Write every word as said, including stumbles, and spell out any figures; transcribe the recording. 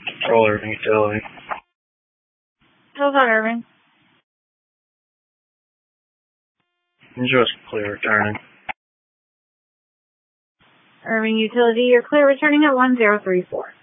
Control Irving Utility. How's that, Irving? Just clear returning. Irving Utility, you're clear returning at one zero three four.